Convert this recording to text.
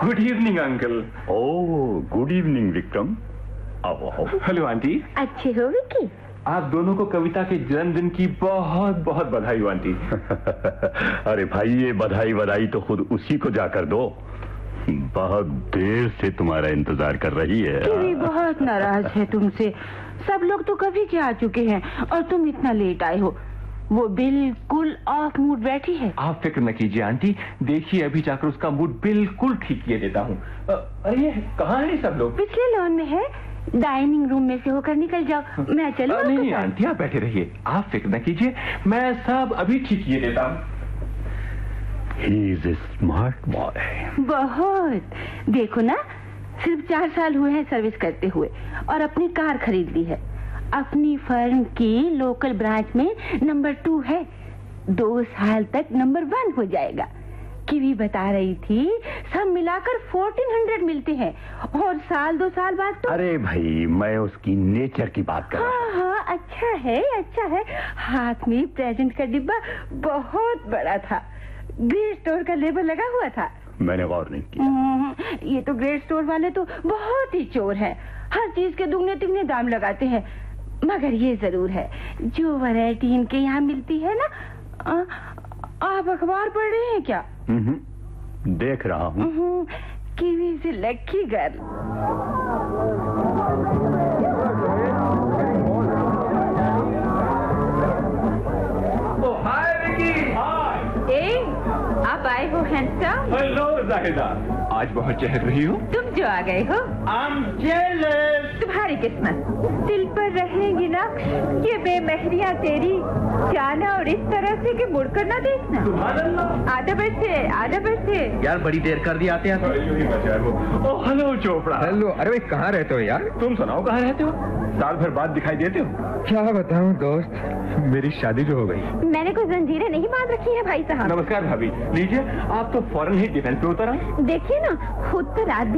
Good evening uncle. ओह, good evening Vikram. आओ आओ। Hello aunty. अच्छे हो विक्की? आप दोनों को कविता के जन्मदिन की बहुत बहुत बधाई हो आंटी। अरे भाई, ये बधाई तो खुद उसी को जाकर दो। बहुत देर से तुम्हारा इंतजार कर रही है। कीवी बहुत नाराज है तुमसे। सब लोग तो कभी के आ चुके हैं और तुम इतना लेट आए हो। वो बिल्कुल ऑफ मूड बैठी है। आप फिक्र न कीजिए आंटी, देखिए अभी जाकर उसका मूड बिल्कुल ठीक किए देता हूँ। अरे कहाँ है सब लोग? पिछले लॉन में है, डाइनिंग रूम में से होकर निकल जाओ। मैं चलूं? नहीं आंटी, आप बैठे रहिए, आप फिक्र न कीजिए, मैं सब अभी ठीक किए देता हूँ। He is a smart boy. बहुत। देखो ना, सिर्फ 4 साल हुए हैं सर्विस करते हुए और अपनी कार खरीद ली है। अपनी फर्म की लोकल ब्रांच में नंबर 2 है। 2 साल तक नंबर 1 हो जाएगा। कीवी बता रही थी सब मिलाकर 1400 मिलते हैं और साल 2 साल बाद तो। अरे भाई, मैं उसकी नेचर की बात कर रहा हूँ। हाँ, अच्छा है, अच्छा है। हाथ में प्रेजेंट का डिब्बा बहुत बड़ा था। ग्रेट स्टोर का लेबल लगा हुआ था। मैंने गौर नहीं किया। ये तो ग्रेट स्टोर वाले तो बहुत ही चोर हैं। हर चीज के दुगने तिगने दाम लगाते हैं। मगर ये जरूर है, जो वैरायटी इनके यहाँ मिलती है ना। आप अखबार पढ़ रहे हैं क्या? देख रहा हूँ। कीवी से लकी गर्ल। हाय विकी। आप आए हो हैंडसम? हेलो जाहिदा, आज बहुत चहक रही हो। तुम जो आ गए हो। I'm jealous। तुम्हारी किस्मत दिल पर रहेगी ना ये बेमहरियां तेरी। जाना और इस तरह से कि मुड़कर ना देखना। आधा बैठे। यार बड़ी देर कर दी आते आते। Oh hello Chopra. हेलो। अरे भाई, कहाँ रहते हो यार? तुम सुनाओ, कहाँ रहते हो? साल भर बाद दिखाई देते हो। क्या बताऊं दोस्त, मेरी शादी जो हो गई। मैंने कोई जंजीरें नहीं बांध रखी है भाई साहब। नमस्कार भाभी, लीजिए, आप तो फौरन ही डिफेंस पे उतर आए। देखिए ना, खुद तो रात